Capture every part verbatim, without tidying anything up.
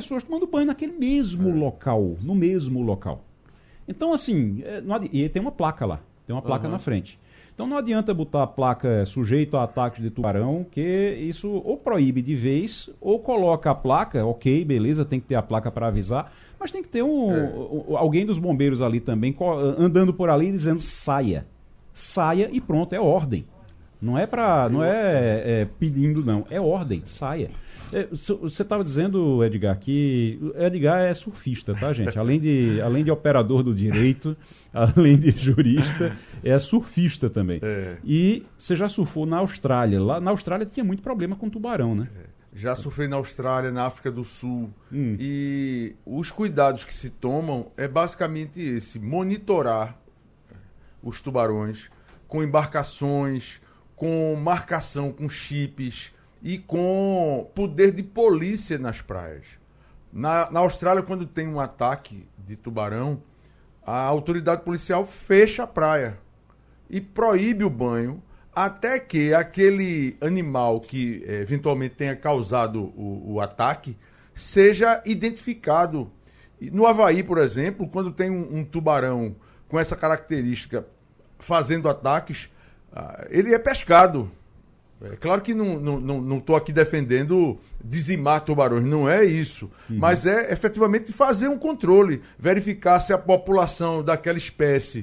pessoas tomando banho naquele mesmo é. local, no mesmo local. Então, assim, é, não adi- e tem uma placa lá, tem uma placa uhum. na frente. Então não adianta botar a placa sujeito a ataque de tubarão, que isso ou proíbe de vez, ou coloca a placa, ok, beleza, tem que ter a placa para avisar, mas tem que ter um, é. um, alguém dos bombeiros ali também, andando por ali dizendo saia. Saia e pronto, é ordem. Não é para, não é, é pedindo não, é ordem, saia. É, você estava dizendo, Edgar, que Edgar é surfista, tá, gente? Além de, além de operador do direito, além de jurista, é surfista também. É. E você já surfou na Austrália. Lá na Austrália tinha muito problema com tubarão, né? É. Já surfei na Austrália, na África do Sul. Hum. E os cuidados que se tomam é basicamente esse: monitorar os tubarões com embarcações, com marcação, com chips e com poder de polícia nas praias. Na, na Austrália, quando tem um ataque de tubarão, a autoridade policial fecha a praia e proíbe o banho até que aquele animal que eh, eventualmente tenha causado o, o ataque seja identificado. E no Havaí, por exemplo, quando tem um, um tubarão com essa característica fazendo ataques, ah, ele é pescado. É claro que não estou não, não, não aqui defendendo dizimar tubarões, não é isso. Uhum. Mas é efetivamente fazer um controle, verificar se a população daquela espécie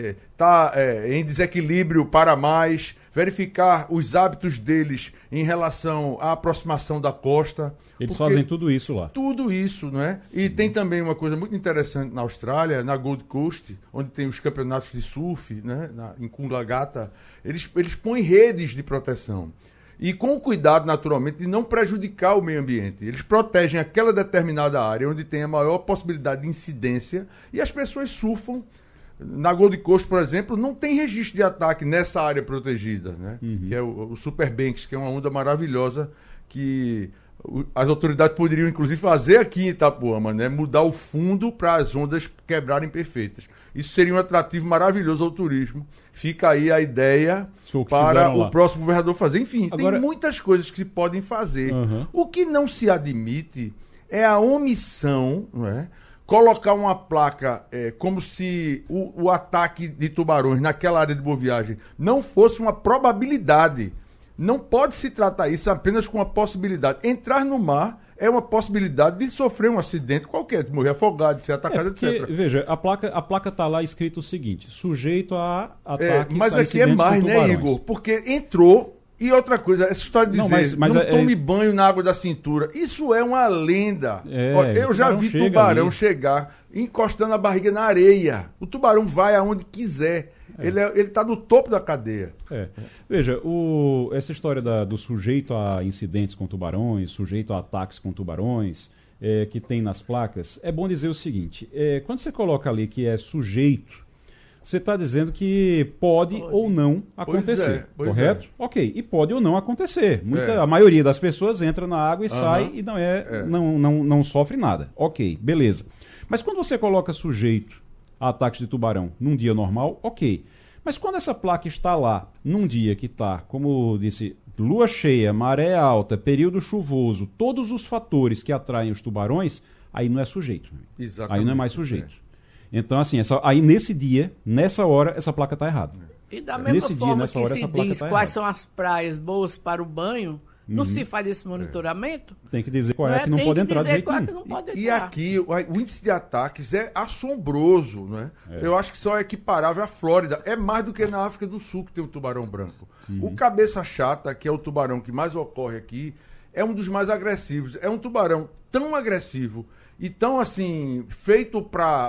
está é, é, em desequilíbrio para mais, verificar os hábitos deles em relação à aproximação da costa. Eles fazem tudo isso lá. Tudo isso, não é? E uhum. tem também uma coisa muito interessante na Austrália, na Gold Coast, onde tem os campeonatos de surf, né? na, em Coolangatta, eles, eles põem redes de proteção. E com o cuidado, naturalmente, de não prejudicar o meio ambiente. Eles protegem aquela determinada área onde tem a maior possibilidade de incidência e as pessoas surfam. Na Gold Coast, por exemplo, não tem registro de ataque nessa área protegida, né? Uhum. Que é o, o Super Banks, que é uma onda maravilhosa que o, as autoridades poderiam, inclusive, fazer aqui em Itapuama, né? Mudar o fundo para as ondas quebrarem perfeitas. Isso seria um atrativo maravilhoso ao turismo. Fica aí a ideia para o lá. próximo governador fazer. Enfim, Agora... tem muitas coisas que se podem fazer. Uhum. O que não se admite é a omissão, não é? Colocar uma placa é, como se o, o ataque de tubarões naquela área de boa viagem não fosse uma probabilidade. Não pode se tratar isso apenas com uma possibilidade. Entrar no mar é uma possibilidade de sofrer um acidente qualquer, de morrer afogado, de ser atacado, é porque, etcétera. Veja, a placa a placa está lá escrito o seguinte: sujeito a ataques, é, mas a aqui é mais, né, Igor? Porque entrou. E outra coisa, essa história de dizer, não, mas, mas não é, tome é... banho na água da cintura, isso é uma lenda. É, eu já vi tubarão ali. chegar encostando a barriga na areia. O tubarão vai aonde quiser. É. Ele é, está no topo da cadeia. É. Veja, o, essa história da, do sujeito a incidentes com tubarões, sujeito a ataques com tubarões, é, que tem nas placas, é bom dizer o seguinte, é, quando você coloca ali que é sujeito, você está dizendo que pode, pode ou não acontecer, pois é, correto? É. Ok, e pode ou não acontecer. Muita, é. A maioria das pessoas entra na água e uhum. sai e não, é, é. Não, não, não sofre nada. Ok, beleza. Mas quando você coloca sujeito a ataques de tubarão num dia normal, ok. Mas quando essa placa está lá num dia que está, como disse, lua cheia, maré alta, período chuvoso, todos os fatores que atraem os tubarões, aí não é sujeito. Exatamente. Aí não é mais sujeito. É. Então, assim, essa, aí nesse dia, nessa hora, essa placa está errada. E da mesma nesse forma dia, nessa que hora, se diz tá quais são as praias boas para o banho, não uhum. se faz esse monitoramento? É. Tem que dizer qual é, é que não Tem pode que entrar de jeito nenhum. Não pode entrar. E aqui, o, o índice de ataques é assombroso, né? É. Eu acho que só é equiparável à Flórida. É mais do que na África do Sul que tem o tubarão branco. Uhum. O cabeça chata, que é o tubarão que mais ocorre aqui, é um dos mais agressivos. É um tubarão tão agressivo e tão, assim, feito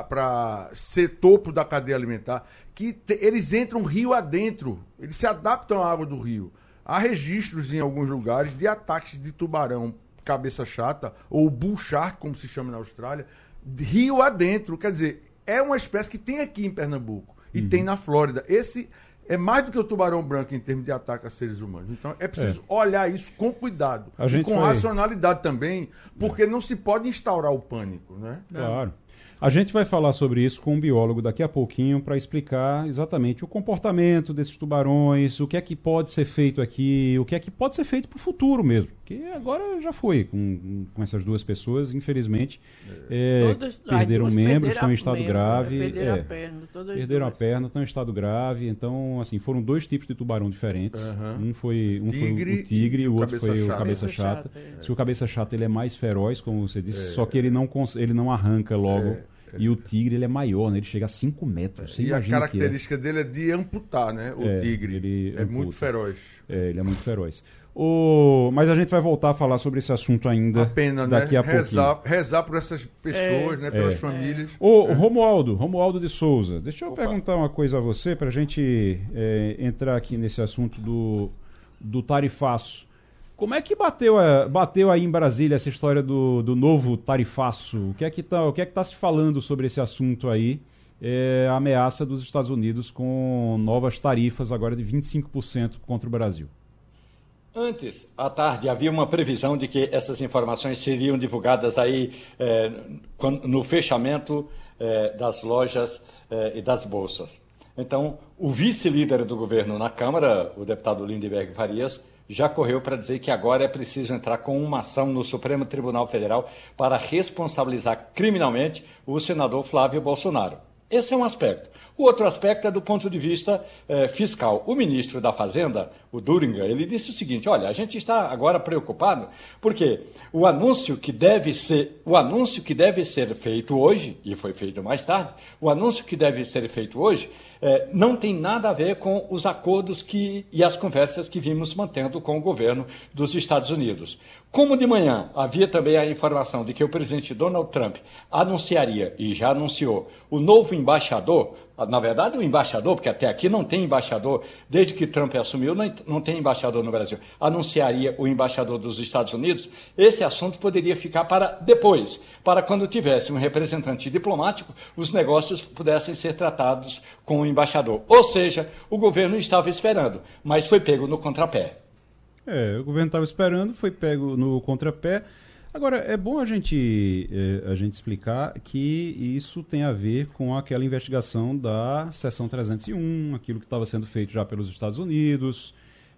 para ser topo da cadeia alimentar, que te, eles entram rio adentro, eles se adaptam à água do rio. Há registros em alguns lugares de ataques de tubarão cabeça chata, ou bull shark, como se chama na Austrália, rio adentro. Quer dizer, é uma espécie que tem aqui em Pernambuco e uhum. tem na Flórida. Esse é mais do que o tubarão branco em termos de ataque a seres humanos. Então é preciso é. olhar isso com cuidado a e com vai... racionalidade também, porque é. não se pode instaurar o pânico, né? Claro. A gente vai falar sobre isso com um biólogo daqui a pouquinho para explicar exatamente o comportamento desses tubarões, o que é que pode ser feito aqui, o que é que pode ser feito para o futuro mesmo. porque agora já foi com, com essas duas pessoas, infelizmente, é, Todos, perderam membros, estão em estado membro, grave. Né? Perderam é, a perna. Perderam duas. a perna, estão em estado grave. Então, assim, foram dois tipos de tubarão diferentes. Uhum. Um foi, um tigre, foi o tigre e o outro foi chata. o cabeça chata. chata é. Se o cabeça chata ele é mais feroz, como você disse, é. só que ele não, ele não arranca logo. É. E o tigre ele é maior, né? Ele chega a cinco metros. Você e a característica é. dele é de amputar, né? O é, tigre ele é amputa. muito feroz. É, ele é muito feroz. O... Mas a gente vai voltar a falar sobre esse assunto ainda. A pena, daqui né? a rezar, pouquinho. Rezar por essas pessoas, é, né? Pelas é. famílias. Ô, é. Romualdo, Romualdo de Souza, deixa eu Opa. perguntar uma coisa a você, para a gente é, entrar aqui nesse assunto do, do tarifaço. Como é que bateu, bateu aí em Brasília essa história do, do novo tarifaço? O que é que está que é que tá se falando sobre esse assunto aí? É, a ameaça dos Estados Unidos com novas tarifas agora de vinte e cinco por cento contra o Brasil. Antes, à tarde, havia uma previsão de que essas informações seriam divulgadas aí é, no fechamento é, das lojas é, e das bolsas. Então, o vice-líder do governo na Câmara, o deputado Lindenberg Farias, já correu para dizer que agora é preciso entrar com uma ação no Supremo Tribunal Federal para responsabilizar criminalmente o senador Flávio Bolsonaro. Esse é um aspecto. O outro aspecto é do ponto de vista eh, fiscal. O ministro da Fazenda, o Duringer, ele disse o seguinte: olha, a gente está agora preocupado porque o anúncio que deve ser, o anúncio que deve ser feito hoje, e foi feito mais tarde, o anúncio que deve ser feito hoje eh, não tem nada a ver com os acordos que, e as conversas que vimos mantendo com o governo dos Estados Unidos. Como de manhã havia também a informação de que o presidente Donald Trump anunciaria, e já anunciou, o novo embaixador, na verdade o embaixador, porque até aqui não tem embaixador, desde que Trump assumiu, não, não tem embaixador no Brasil, anunciaria o embaixador dos Estados Unidos, esse assunto poderia ficar para depois, para quando tivesse um representante diplomático, os negócios pudessem ser tratados com o embaixador. Ou seja, o governo estava esperando, mas foi pego no contrapé. É, o governo estava esperando, foi pego no contrapé. Agora, é bom a gente, é, a gente explicar que isso tem a ver com aquela investigação da Seção trezentos e um, aquilo que estava sendo feito já pelos Estados Unidos.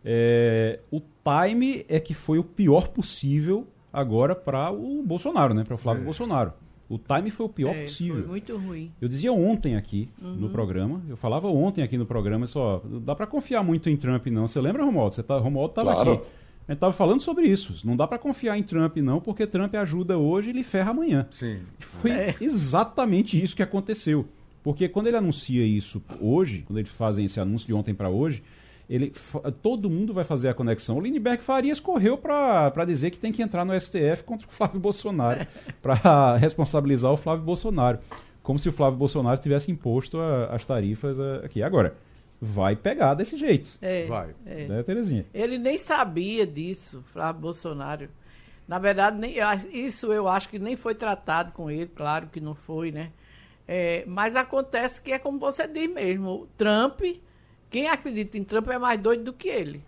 É, o time é que foi o pior possível agora para o Bolsonaro, né? Para o Flávio é. Bolsonaro. O time foi o pior é, possível. Foi muito ruim. Eu dizia ontem aqui uhum. no programa, eu falava ontem aqui no programa, só, não dá para confiar muito em Trump não. Você lembra, Romualdo? Você tá, Romualdo estava claro. aqui. A gente estava falando sobre isso. Não dá para confiar em Trump não, porque Trump ajuda hoje e ele ferra amanhã. Sim. Foi é. exatamente isso que aconteceu. Porque quando ele anuncia isso hoje, quando eles fazem esse anúncio de ontem para hoje, ele, todo mundo vai fazer a conexão. O Lindenberg Farias correu para dizer que tem que entrar no S T F contra o Flávio Bolsonaro, para responsabilizar o Flávio Bolsonaro. Como se o Flávio Bolsonaro tivesse imposto a, as tarifas a, aqui. Agora, vai pegar desse jeito. É, vai. É. Né, Terezinha? Ele nem sabia disso, Flávio Bolsonaro. Na verdade, nem, isso eu acho que nem foi tratado com ele, claro que não foi, né? É, mas acontece que é como você diz mesmo, o Trump... Quem acredita em Trump é mais doido do que ele.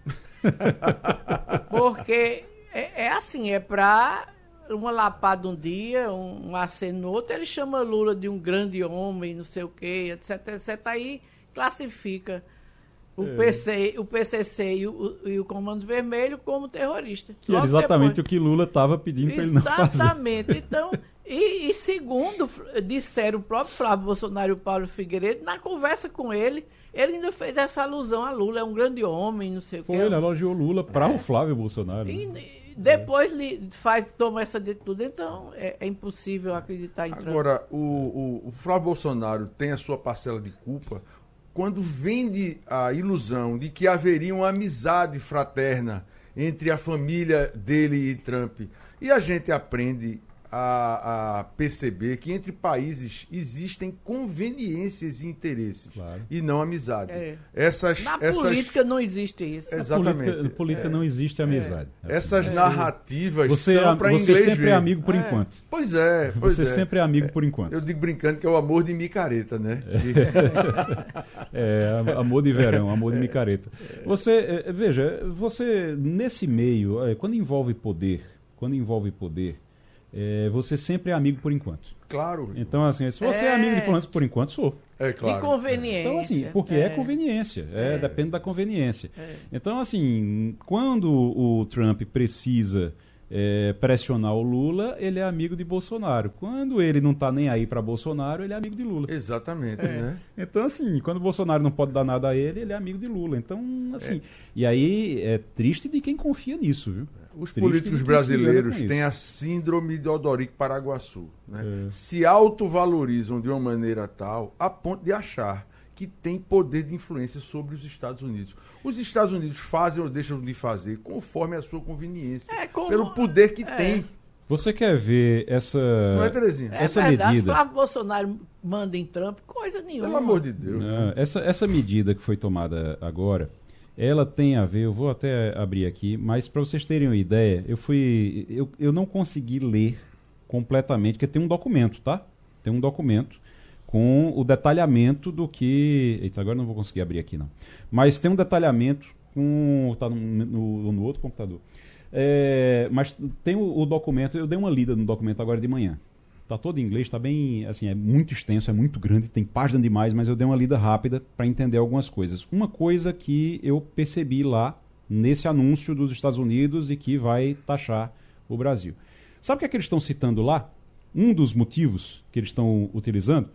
Porque é, é assim, é para uma lapada um dia, um, um aceno no outro, ele chama Lula de um grande homem, não sei o quê, etc, etcétera. Aí classifica o, é. P C, o P C C e o, e o Comando Vermelho como terrorista. Que era exatamente depois. O que Lula estava pedindo para ele não fazer. Exatamente. Então, e, e segundo disseram o próprio Flávio Bolsonaro e o Paulo Figueiredo, na conversa com ele, ele ainda fez essa alusão a Lula, é um grande homem, não sei o Foi, que. Foi, ele elogiou Lula para é. o Flávio Bolsonaro. E, e depois é. ele faz, toma essa atitude, então é, é impossível acreditar em Trump. Agora, o, o, o Flávio Bolsonaro tem a sua parcela de culpa quando vende a ilusão de que haveria uma amizade fraterna entre a família dele e Trump. E a gente aprende a, a perceber que entre países existem conveniências e interesses, claro. E não amizade. É. Essas, Na essas... política não existe isso. Exatamente. Na política, na política é. não existe amizade. É. Assim. Essas é. narrativas você são para inglês Você sempre ver. é amigo por é. enquanto. Pois é. Pois você é. sempre é amigo por enquanto. Eu digo brincando que é o amor de micareta, né? É, é amor de verão, amor de micareta. Você, veja, você nesse meio, quando envolve poder, quando envolve poder, é, você sempre é amigo por enquanto. Claro. Então, assim, se você é, é amigo de fulano, por enquanto sou. É claro. E conveniência. Então, assim, porque é, é conveniência, é, é. depende da conveniência. É. Então, assim, quando o Trump precisa é, pressionar o Lula, ele é amigo de Bolsonaro. Quando ele não está nem aí para Bolsonaro, ele é amigo de Lula. Exatamente, é. né? Então, assim, quando o Bolsonaro não pode dar nada a ele, ele é amigo de Lula. Então, assim, é. e aí é triste de quem confia nisso, viu? Os Triste políticos brasileiros têm a síndrome de Odorico Paraguaçu. Né? É. Se autovalorizam de uma maneira tal a ponto de achar que tem poder de influência sobre os Estados Unidos. Os Estados Unidos fazem ou deixam de fazer conforme a sua conveniência, é, como... pelo poder que é. tem. Você quer ver essa, Não é, Terezinha? essa é verdade, medida? Flávio Bolsonaro manda em Trump, coisa nenhuma. Pelo amor de Deus. Não, essa, essa medida que foi tomada agora, ela tem a ver, eu vou até abrir aqui, mas para vocês terem uma ideia, eu fui, eu, eu não consegui ler completamente, porque tem um documento, tá? Tem um documento com o detalhamento do que... Eita, agora não vou conseguir abrir aqui, não. Mas tem um detalhamento com... Tá no, no, no outro computador. É, mas tem o, o documento, eu dei uma lida no documento agora de manhã. Tá todo em inglês, tá bem, assim, é muito extenso, é muito grande, tem página demais, mas eu dei uma lida rápida para entender algumas coisas. Uma coisa que eu percebi lá nesse anúncio dos Estados Unidos e que vai taxar o Brasil. Sabe o que é que eles estão citando lá? Um dos motivos que eles estão utilizando,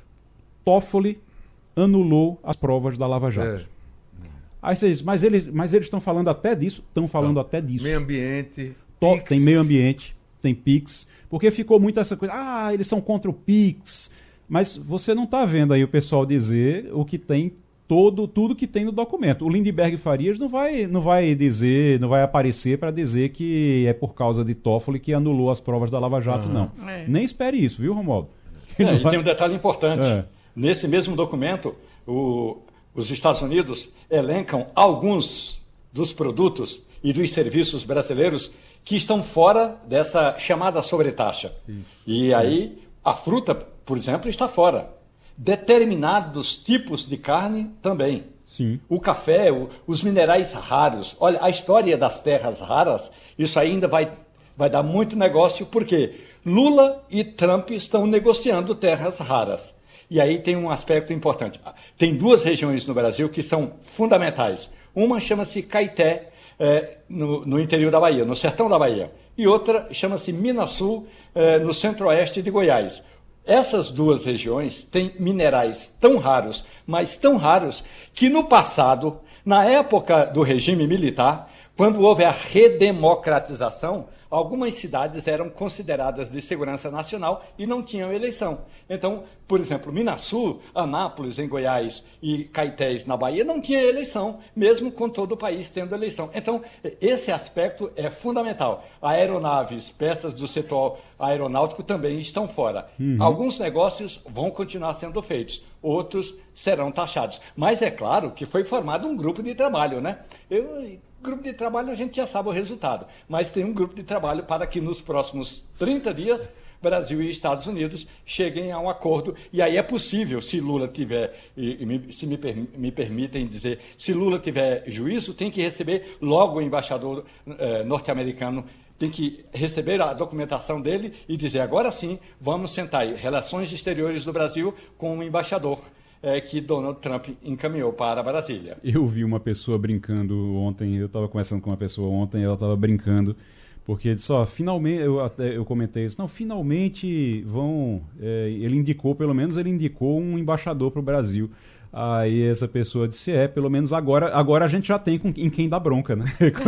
Toffoli anulou as provas da Lava Jato. É. Aí você diz, mas eles mas eles estão falando até disso? Estão falando então, até disso. Meio ambiente, To- Tem meio ambiente, tem Pix, porque ficou muito essa coisa, ah, eles são contra o Pix, mas você não está vendo aí o pessoal dizer o que tem, todo, tudo que tem no documento. O Lindenberg Farias não vai, não vai dizer, não vai aparecer para dizer que é por causa de Toffoli que anulou as provas da Lava Jato, uhum. não. É. Nem espere isso, viu, Romualdo? É, e vai... tem um detalhe importante. É. Nesse mesmo documento, o, os Estados Unidos elencam alguns dos produtos e dos serviços brasileiros que estão fora dessa chamada sobretaxa. Isso. E aí, a fruta, por exemplo, está fora. Determinados tipos de carne também. Sim. O café, o, os minerais raros. Olha, a história das terras raras, isso ainda vai, vai dar muito negócio, porque Lula e Trump estão negociando terras raras. E aí tem um aspecto importante. Tem duas regiões no Brasil que são fundamentais. Uma chama-se Caeté, é, no, no interior da Bahia, no sertão da Bahia. E outra chama-se Minasul, é, no centro-oeste de Goiás. Essas duas regiões têm minerais tão raros, mas tão raros, que no passado, na época do regime militar, quando houve a redemocratização, algumas cidades eram consideradas de segurança nacional e não tinham eleição. Então, por exemplo, Minasul, Anápolis, em Goiás, e Caetés, na Bahia, não tinha eleição, mesmo com todo o país tendo eleição. Então, esse aspecto é fundamental. Aeronaves, peças do setor aeronáutico também estão fora. Uhum. Alguns negócios vão continuar sendo feitos, outros serão taxados. Mas é claro que foi formado um grupo de trabalho, né? Eu... Grupo de trabalho a gente já sabe o resultado, mas tem um grupo de trabalho para que nos próximos trinta dias Brasil e Estados Unidos cheguem a um acordo, e aí é possível, se Lula tiver, e, e me, se me, per, me permitem dizer, se Lula tiver juízo, tem que receber logo o embaixador eh, norte-americano, tem que receber a documentação dele e dizer, agora sim, vamos sentar aí, relações exteriores do Brasil com o embaixador. É, que Donald Trump encaminhou para Brasília. Eu vi uma pessoa brincando ontem, eu estava conversando com uma pessoa ontem, ela estava brincando, porque disse, ó, finalmente, eu, até, eu comentei isso, não, finalmente vão, é, ele indicou, pelo menos ele indicou um embaixador para o Brasil. Aí essa pessoa disse, é, pelo menos agora, agora a gente já tem com, em quem dá bronca, né?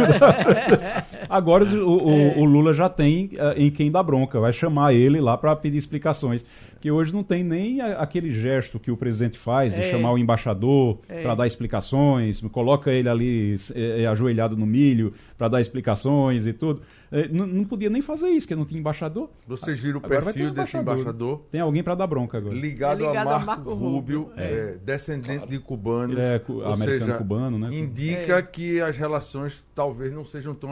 Agora o, o, o Lula já tem uh, em quem dá bronca, vai chamar ele lá para pedir explicações. Que hoje não tem nem a, aquele gesto que o presidente faz de é. chamar o embaixador é. para dar explicações, coloca ele ali é, ajoelhado no milho para dar explicações e tudo. É, não, não podia nem fazer isso, porque não tinha embaixador. Vocês viram o perfil um desse embaixador? Tem alguém para dar bronca agora. Ligado, é ligado a Marco, a Marco Rubio, Rubio. É. É, descendente claro. de cubanos. Ele é cu- americano-cubano, né? Indica é. que as relações talvez não sejam tão amistosas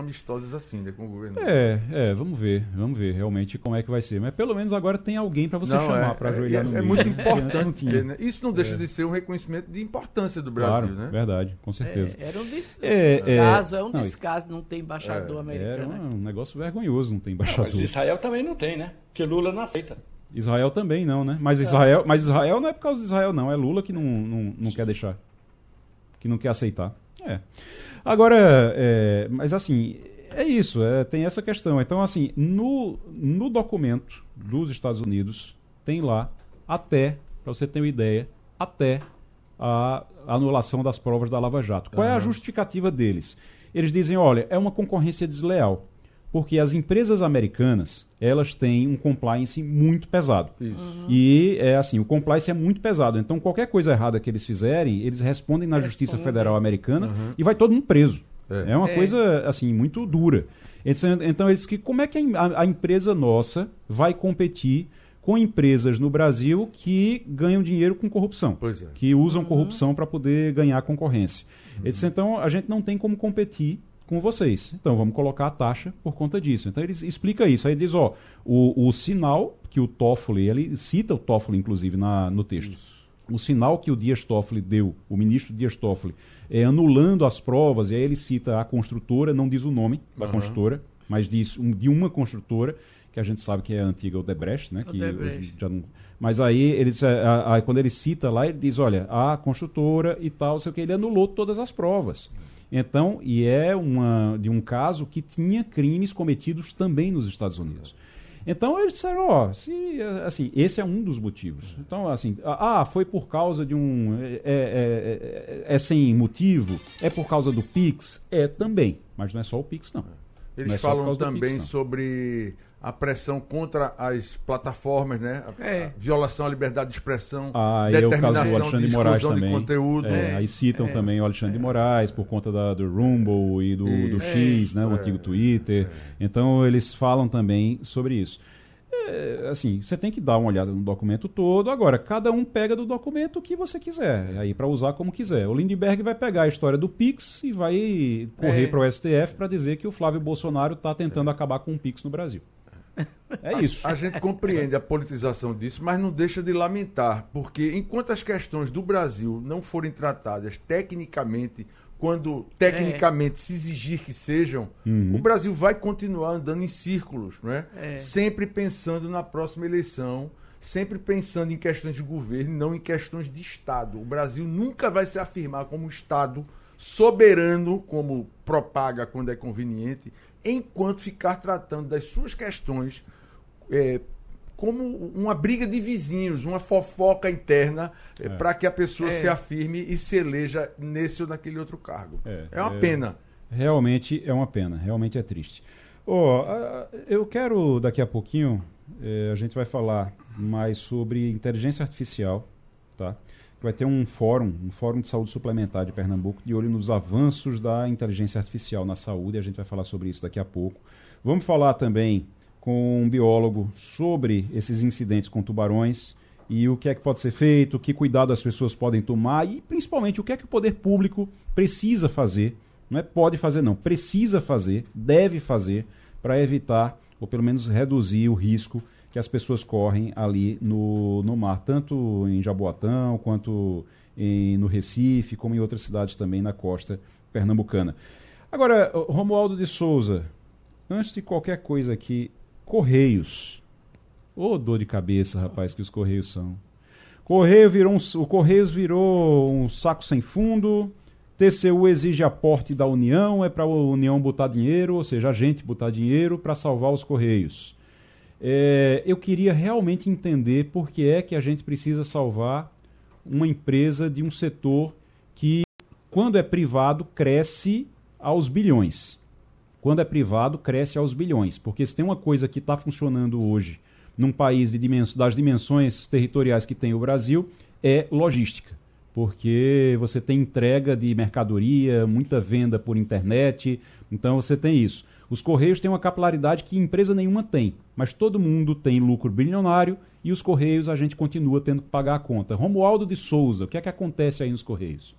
todas assim, né, com o governo. É, é, vamos ver, vamos ver realmente como é que vai ser. Mas pelo menos agora tem alguém para você não, chamar é, para é, ajoelhar é, no é meio. muito Né? importante, Não né? Isso não deixa é. de ser um reconhecimento de importância do Brasil, Claro, né? verdade, com certeza. É, era um des... É, descaso, é, é, um não, descaso não ter embaixador é, americano. Era aqui. um negócio vergonhoso não ter Não, embaixador. mas Israel também não tem, né? Porque Lula não aceita. Israel também não, né? Mas Israel, mas Israel não é por causa de Israel, não. É Lula que não, não, não quer deixar. Que não quer aceitar. É. Agora, é, mas assim, é isso, é, tem essa questão. Então, assim, no, no documento dos Estados Unidos, tem lá até, para você ter uma ideia, até a anulação das provas da Lava Jato. Qual é a justificativa deles? Eles dizem, olha, é uma concorrência desleal. Porque as empresas americanas, elas têm um compliance muito pesado. Isso. Uhum. E, é assim, o compliance é muito pesado. Então, qualquer coisa errada que eles fizerem, eles respondem na Respondem. Justiça Federal Americana Uhum. e vai todo mundo preso. É. É, uma É. coisa, assim, muito dura. Eles- Então, eles que como é que a, a empresa nossa vai competir com empresas no Brasil que ganham dinheiro com corrupção? Pois é. Que usam corrupção para poder ganhar concorrência. Eles disseram, então, a gente não tem como competir com vocês. Então, vamos colocar a taxa por conta disso. Então, ele explica isso. Aí ele diz, ó, o, o sinal que o Toffoli, ele cita o Toffoli, inclusive, na, no texto. Isso. O sinal que o Dias Toffoli deu, o ministro Dias Toffoli, é anulando as provas, e aí ele cita a construtora, não diz o nome da Uhum. construtora, mas diz um, de uma construtora, que a gente sabe que é a antiga Odebrecht, né? Que Odebrecht. hoje já não... Mas aí, ele, diz, a, a, quando ele cita lá, ele diz, olha, a construtora e tal, sei o que, ele anulou todas as provas. Então, e é uma, de um caso que tinha crimes cometidos também nos Estados Unidos. Então eles disseram, ó, se, assim, esse é um dos motivos. Então, assim, ah, foi por causa de um... É, é, é, é sem motivo? É por causa do Pix? É também, mas não é só o Pix, não. Eles Não é só por falam causa do também Pix, não. sobre a pressão contra as plataformas, né? A, É. a violação à liberdade de expressão, Ah, e é o caso do determinação Alexandre de de Moraes exclusão de também. conteúdo. É, É, aí citam é, também o Alexandre de Moraes por conta da, do Rumble e do, do Isso. X, né, o É, antigo Twitter. Então eles falam também sobre isso. É, assim, você tem que dar uma olhada no documento todo. Agora, cada um pega do documento o que você quiser, aí para usar como quiser. O Lindbergh vai pegar a história do Pix e vai correr É. para o S T F para dizer que o Flávio Bolsonaro está tentando acabar com o Pix no Brasil. É isso. A gente compreende a politização disso, mas não deixa de lamentar, porque enquanto as questões do Brasil não forem tratadas tecnicamente, quando tecnicamente se exigir que sejam, Uhum. o Brasil vai continuar andando em círculos, não é? É. Sempre pensando na próxima eleição, sempre pensando em questões de governo, não em questões de Estado. O Brasil nunca vai se afirmar como um Estado soberano, como propaga quando é conveniente, enquanto ficar tratando das suas questões é, como uma briga de vizinhos, uma fofoca interna, é, para que a pessoa É. se afirme e se eleja nesse ou naquele outro cargo. É, É, uma é- pena. Realmente é uma pena, realmente é triste. Ó, ah, eu quero, daqui a pouquinho, eh, a gente vai falar mais sobre inteligência artificial, tá? Vai ter um fórum, um fórum de saúde suplementar de Pernambuco, de olho nos avanços da inteligência artificial na saúde, e a gente vai falar sobre isso daqui a pouco. Vamos falar também com um biólogo sobre esses incidentes com tubarões e o que é que pode ser feito, que cuidado as pessoas podem tomar e, principalmente, o que é que o poder público precisa fazer. Não é pode fazer, não. Precisa fazer, deve fazer, para evitar, ou pelo menos reduzir o risco que as pessoas correm ali no, no mar, tanto em Jaboatão, quanto em, no Recife, como em outras cidades também na costa pernambucana. Agora, Romualdo de Souza, antes de qualquer coisa aqui, Correios. Ô, dor de cabeça, rapaz, que os Correios são. Correio virou um, o Correios virou um saco sem fundo. T C U exige aporte da União, é para a União botar dinheiro, ou seja, a gente botar dinheiro para salvar os Correios. É, eu queria realmente entender por que é que a gente precisa salvar uma empresa de um setor que, quando é privado, cresce aos bilhões. Quando é privado, cresce aos bilhões. Porque se tem uma coisa que está funcionando hoje num país de dimens- das dimensões territoriais que tem o Brasil, é logística. Porque você tem entrega de mercadoria, muita venda por internet, então você tem isso. Os Correios têm uma capilaridade que empresa nenhuma tem, mas todo mundo tem lucro bilionário e os Correios a gente continua tendo que pagar a conta. Romualdo de Souza, o que é que acontece aí nos Correios?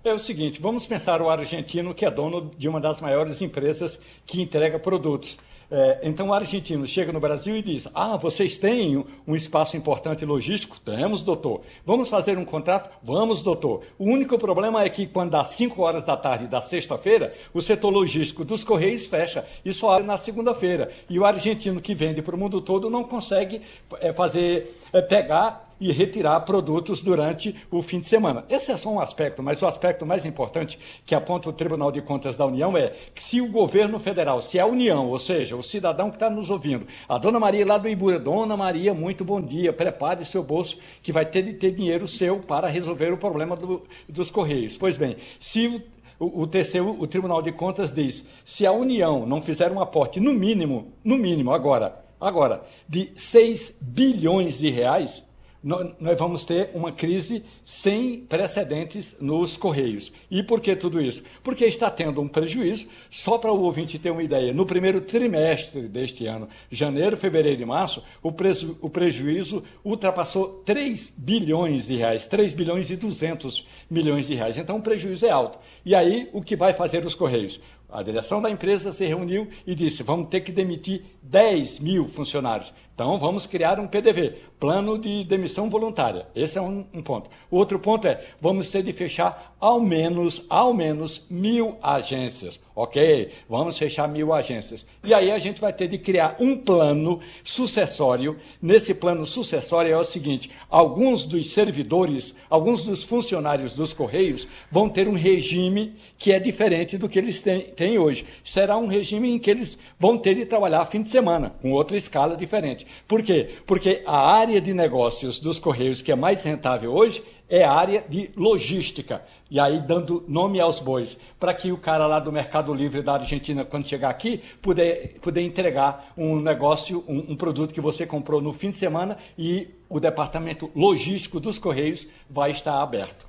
É o seguinte, vamos pensar o argentino, que é dono de uma das maiores empresas que entrega produtos. É, então o argentino chega no Brasil e diz, ah, vocês têm um espaço importante logístico? Temos, doutor. Vamos fazer um contrato? Vamos, doutor. O único problema é que quando dá cinco horas da tarde da sexta-feira, o setor logístico dos Correios fecha e só abre na segunda-feira. E o argentino que vende para o mundo todo não consegue é, fazer, é, pegar e retirar produtos durante o fim de semana. Esse é só um aspecto, mas o aspecto mais importante que aponta o Tribunal de Contas da União é que se o governo federal, se a União, ou seja, o cidadão que está nos ouvindo, a dona Maria lá do Ibura, dona Maria, muito bom dia, prepare seu bolso que vai ter de ter dinheiro seu para resolver o problema do, dos Correios. Pois bem, se o, o T C U, o Tribunal de Contas diz, se a União não fizer um aporte no mínimo, no mínimo agora, agora, de seis bilhões de reais, nós vamos ter uma crise sem precedentes nos Correios. E por que tudo isso? Porque está tendo um prejuízo, só para o ouvinte ter uma ideia, no primeiro trimestre deste ano, janeiro, fevereiro e março, o, preju- o prejuízo ultrapassou três bilhões de reais, três bilhões e duzentos milhões de reais. Então o prejuízo é alto. E aí, o que vai fazer os Correios? A direção da empresa se reuniu e disse, vamos ter que demitir dez mil funcionários. Então, vamos criar um P D V, Plano de Demissão Voluntária. Esse é um, um ponto. O outro ponto é, vamos ter de fechar ao menos, ao menos mil agências. Ok, vamos fechar mil agências. E aí a gente vai ter de criar um plano sucessório. Nesse plano sucessório é o seguinte, alguns dos servidores, alguns dos funcionários dos Correios vão ter um regime que é diferente do que eles têm, têm hoje. Será um regime em que eles vão ter de trabalhar fim de semana, com outra escala diferente. Por quê? Porque a área de negócios dos Correios que é mais rentável hoje é a área de logística. E aí dando nome aos bois, para que o cara lá do Mercado Livre da Argentina, quando chegar aqui, puder, puder entregar um negócio, um, um produto que você comprou no fim de semana e o departamento logístico dos Correios vai estar aberto.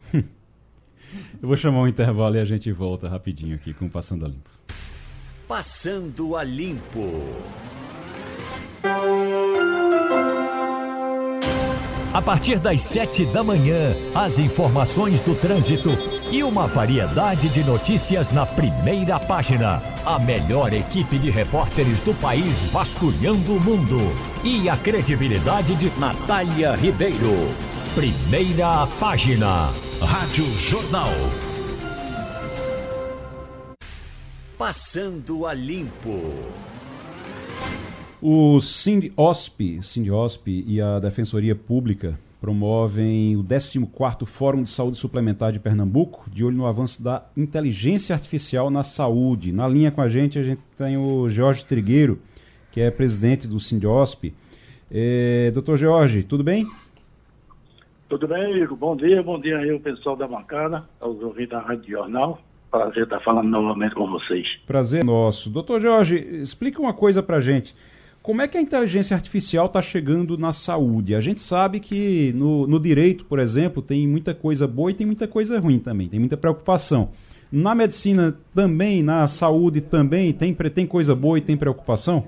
Eu vou chamar um intervalo e a gente volta rapidinho aqui com o Passando a Limpo. Passando a Limpo. A partir das sete da manhã, as informações do trânsito e uma variedade de notícias na primeira página. A melhor equipe de repórteres do país vasculhando o mundo. E a credibilidade de Natália Ribeiro. Primeira página. Rádio Jornal. Passando a Limpo. O Sindiosp, Sindiosp e a Defensoria Pública promovem o décimo quarto Fórum de Saúde Suplementar de Pernambuco, de olho no avanço da inteligência artificial na saúde. Na linha com a gente, a gente tem o Jorge Trigueiro, que é presidente do Sindiosp. É, doutor Jorge, tudo bem? Tudo bem, Igor. Bom dia, bom dia aí o pessoal da bancada, aos ouvintes da Rádio Jornal. Prazer estar falando novamente com vocês. Prazer nosso. doutor Jorge, explica uma coisa pra gente. Como é que a inteligência artificial está chegando na saúde? A gente sabe que no, no direito, por exemplo, tem muita coisa boa e tem muita coisa ruim também, tem muita preocupação. Na medicina também, na saúde também, tem, tem coisa boa e tem preocupação?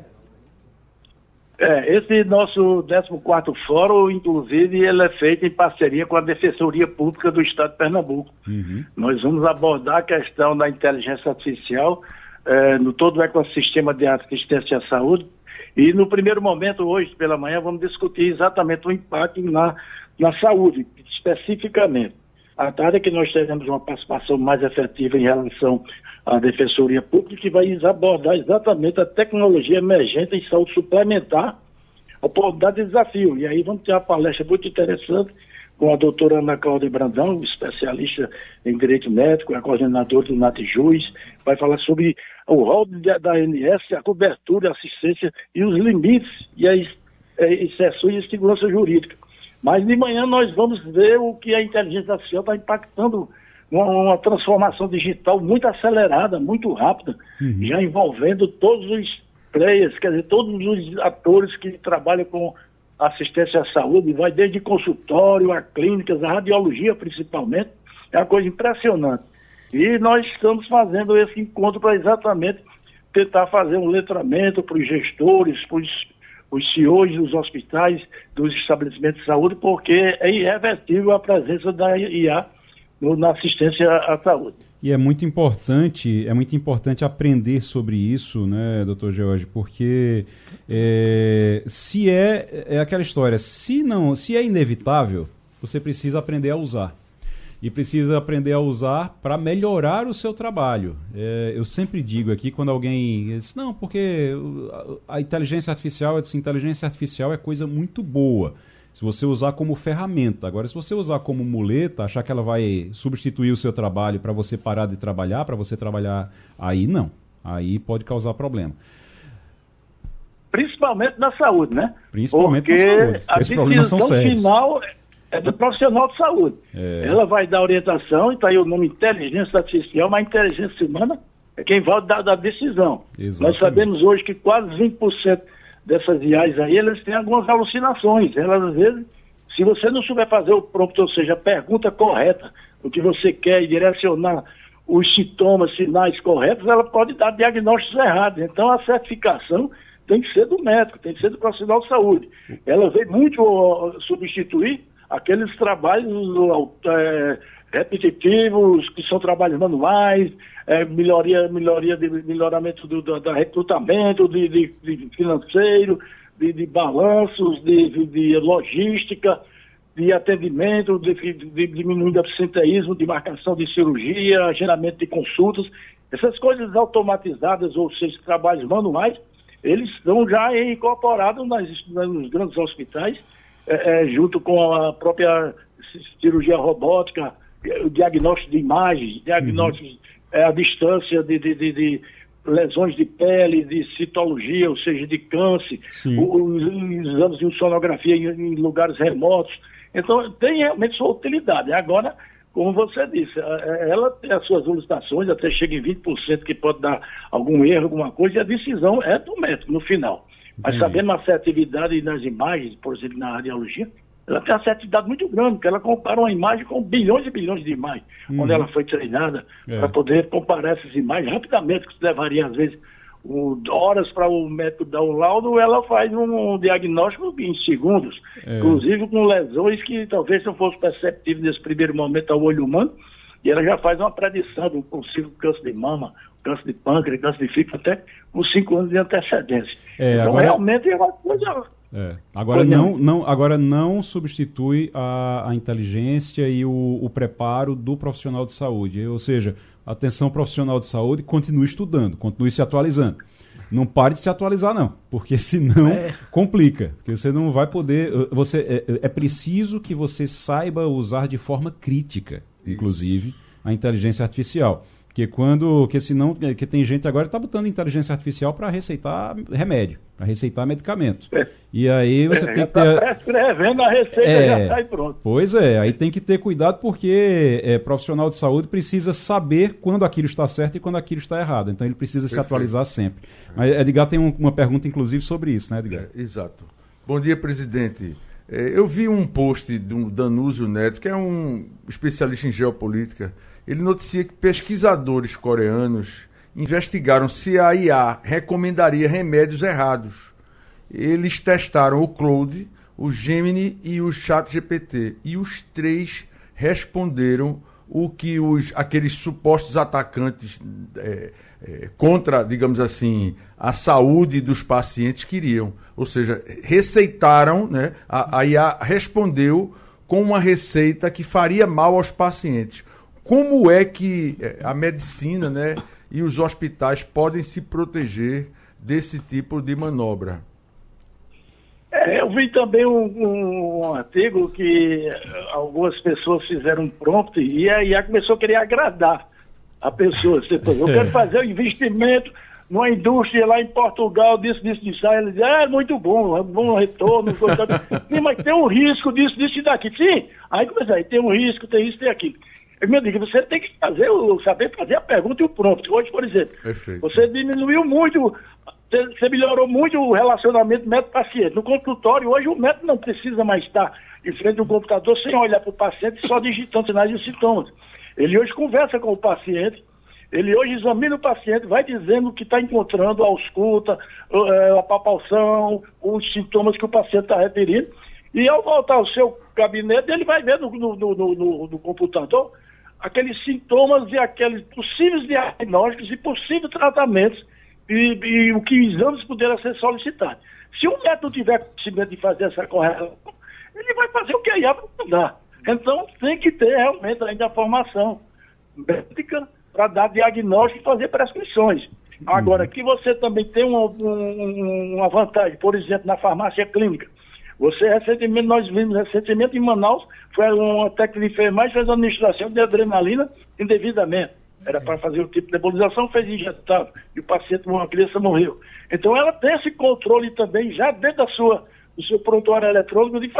É, esse nosso décimo quarto fórum, inclusive, ele é feito em parceria com a Defensoria Pública do Estado de Pernambuco. Uhum. Nós vamos abordar a questão da inteligência artificial é, no todo o ecossistema de assistência à saúde. E no primeiro momento, hoje pela manhã, vamos discutir exatamente o impacto na, na saúde, especificamente. À tarde é que nós teremos uma participação mais efetiva em relação à Defensoria Pública, que vai abordar exatamente a tecnologia emergente em saúde suplementar, a oportunidade de desafio. E aí vamos ter uma palestra muito interessante com a doutora Ana Cláudia Brandão, especialista em direito médico, é coordenadora do NatJus, vai falar sobre o rol da A N S, a cobertura, a assistência e os limites e as exceções de segurança jurídica. Mas de manhã nós vamos ver o que a inteligência artificial está impactando, uma, uma transformação digital muito acelerada, muito rápida, uhum. já envolvendo todos os players, quer dizer, todos os atores que trabalham com assistência à saúde, vai desde consultório, a clínicas, a radiologia principalmente, é uma coisa impressionante. E nós estamos fazendo esse encontro para exatamente tentar fazer um letramento para os gestores, para os os C E Os dos hospitais, dos estabelecimentos de saúde, porque é irreversível a presença da I A no, na assistência à saúde. E é muito importante, é muito importante aprender sobre isso, né, doutor George, porque é, se é, é aquela história, se não, se é inevitável, você precisa aprender a usar. E precisa aprender a usar para melhorar o seu trabalho. É, eu sempre digo aqui, quando alguém diz, não, porque a, a inteligência artificial, eu disse, inteligência artificial é coisa muito boa, se você usar como ferramenta. Agora, se você usar como muleta, achar que ela vai substituir o seu trabalho para você parar de trabalhar, para você trabalhar, aí não. Aí pode causar problema. Principalmente na saúde, né? Principalmente Porque na saúde. A Esses problemas são sérios. Final é do profissional de saúde. É. Ela vai dar orientação, e está aí o nome inteligência artificial, mas a inteligência humana é quem vai dar a decisão. Exatamente. Nós sabemos hoje que quase vinte por cento dessas I As aí, elas têm algumas alucinações. Elas, às vezes, se você não souber fazer o prompt, ou seja, a pergunta correta, o que você quer e direcionar os sintomas, sinais corretos, ela pode dar diagnósticos errados. Então, a certificação tem que ser do médico, tem que ser do profissional de saúde. Ela veio muito uh, substituir aqueles trabalhos é, repetitivos, que são trabalhos manuais, é, melhoria, melhoria de, melhoramento do, do, do recrutamento, de, de, de financeiro, de, de balanços, de, de, de logística, de atendimento, de, de, de diminuindo o absenteísmo, de marcação de cirurgia, agendamento de consultas. Essas coisas automatizadas, ou seja, trabalhos manuais, eles estão já incorporados nas, nos grandes hospitais, É, é, junto com a própria cirurgia robótica, o diagnóstico de imagens, diagnóstico uhum. é, à distância de, de, de, de lesões de pele, de citologia, ou seja, de câncer, os, os exames de sonografia em, em lugares remotos. Então, tem realmente sua utilidade. Agora, como você disse, ela tem as suas licitações, até chega em vinte por cento que pode dar algum erro, alguma coisa, e a decisão é do médico no final. Mas sabendo a assertividade nas imagens, por exemplo, na radiologia, ela tem uma assertividade muito grande, porque ela compara uma imagem com bilhões e bilhões de imagens, uhum. onde ela foi treinada é. para poder comparar essas imagens rapidamente, que levaria, às vezes, um, horas para o médico dar um laudo, ela faz um diagnóstico em segundos, é. inclusive com lesões que talvez não fossem perceptíveis nesse primeiro momento ao olho humano, e ela já faz uma predição de um possível câncer de mama, câncer de pâncreas, câncer de fígado, até com cinco anos de antecedência. É, então, agora, realmente é uma coisa... É. Agora, não, não, agora não substitui a, a inteligência e o, o preparo do profissional de saúde. Ou seja, atenção profissional de saúde, continue estudando, continue se atualizando. Não pare de se atualizar, não, porque senão é. complica. Porque você não vai poder... Você, é, é preciso que você saiba usar de forma crítica, inclusive, a inteligência artificial. Porque quando, que senão, que tem gente agora que está botando inteligência artificial para receitar remédio, para receitar medicamento. É. E aí você é, tem que ter... prescrevendo a receita, é, já sai pronto. Pois é, aí tem que ter cuidado porque é, profissional de saúde precisa saber quando aquilo está certo e quando aquilo está errado. Então ele precisa Perfeito. se atualizar sempre. Mas Edgar tem um, uma pergunta inclusive sobre isso, né, Edgar? É, exato. Bom dia, presidente. É, eu vi um post do Danúzio Neto, que é um especialista em geopolítica. Ele noticia que pesquisadores coreanos investigaram se a I A recomendaria remédios errados. Eles testaram o Claude, o Gemini e o ChatGPT. E os três responderam o que os, aqueles supostos atacantes é, é, contra, digamos assim, a saúde dos pacientes queriam. Ou seja, receitaram, né? a, a I A respondeu com uma receita que faria mal aos pacientes. Como é que a medicina, né, e os hospitais podem se proteger desse tipo de manobra? É, eu vi também um, um artigo que algumas pessoas fizeram um prompt e a I A começou a querer agradar a pessoa. Eu quero fazer um investimento numa indústria lá em Portugal, disso, disso, disso. Aí ele diz, é muito bom, é um bom retorno. Sim, mas tem um risco disso, disso e daqui. Sim, aí começa aí, tem um risco, tem isso, tem aquilo. Eu me digo, você tem que fazer, saber fazer a pergunta e o prompt. Hoje, por exemplo, Perfeito. você diminuiu muito, você melhorou muito o relacionamento médico-paciente. No consultório, hoje, o médico não precisa mais estar em frente do computador sem olhar para o paciente, só digitando sinais e sintomas. Ele hoje conversa com o paciente, ele hoje examina o paciente, vai dizendo o que está encontrando, a ausculta, a palpação, os sintomas que o paciente está referindo. E ao voltar ao seu gabinete, ele vai ver no, no, no, no, no computador aqueles sintomas e aqueles possíveis diagnósticos e possíveis tratamentos e, e o que exames puderam ser solicitados. Se o médico não tiver conhecimento de fazer essa correção, ele vai fazer o que a I A P dá. Então tem que ter realmente ainda a formação médica para dar diagnóstico e fazer prescrições. Agora, que você também tem uma, um, uma vantagem, por exemplo, na farmácia clínica. Você recentemente, nós vimos recentemente em Manaus, foi uma técnica de enfermagem, fez a administração de adrenalina indevidamente. Era para fazer o tipo de nebulização, fez injetável, e o paciente, uma criança morreu. Então ela tem esse controle também, já dentro da sua, do seu prontuário eletrônico, de